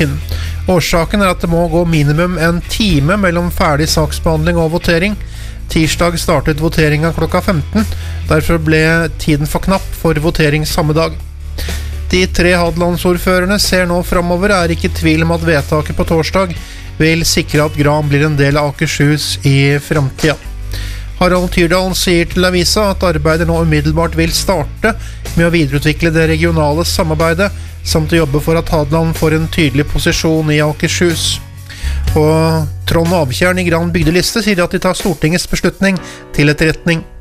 dagen. Årsaken at det må gå minimum en time mellom ferdig saksbehandling og votering. Tirsdag startet voteringen klokka 15, derfor ble tiden for knapp for votering samme dag. De 3 Hadelandsordførerne ser nå fremover, ikke i tvil om at vedtaket på torsdag vil sikre at Gran blir en del av Akershus i fremtiden. Harald Tyrdal sier til avisa at arbeidet nå umiddelbart vil starte med å videreutvikle det regionale samarbeidet, samt å jobbe for at Hadeland får en tydelig posisjon i Akershus. Og Trond Avtjern i Gran bygdeliste sier at de tar Stortingets beslutning til etterretning.